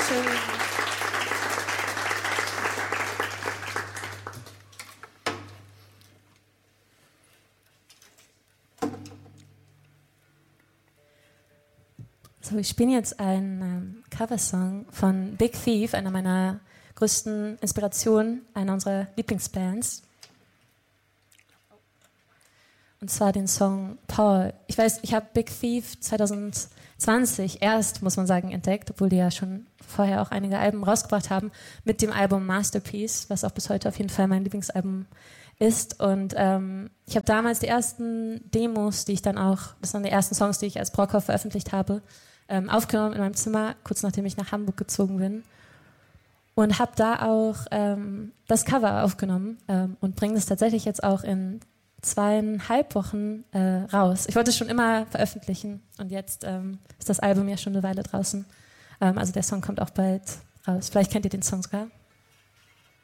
Dankeschön. So, ich spiele jetzt einen Coversong von Big Thief, einer meiner größten Inspirationen, einer unserer Lieblingsbands. Und zwar den Song Paul. Ich weiß, ich habe Big Thief 2020 erst, muss man sagen, entdeckt, obwohl die ja schon vorher auch einige Alben rausgebracht haben, mit dem Album Masterpiece, was auch bis heute auf jeden Fall mein Lieblingsalbum ist. Und ich habe damals die ersten Demos, die ich dann auch, das waren die ersten Songs, die ich als Brockhaus veröffentlicht habe, aufgenommen in meinem Zimmer, kurz nachdem ich nach Hamburg gezogen bin. Und habe da auch das Cover aufgenommen und bringe das tatsächlich jetzt auch in 2,5 Wochen raus. Ich wollte es schon immer veröffentlichen und jetzt ist das Album ja schon eine Weile draußen. Also der Song kommt auch bald raus. Vielleicht kennt ihr den Song sogar.